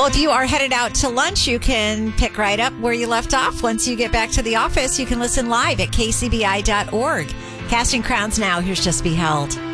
Well, if you are headed out to lunch, you can pick right up where you left off. Once you get back to the office, you can listen live at kcbi.org. Casting Crowns now. Here's Just Be Held.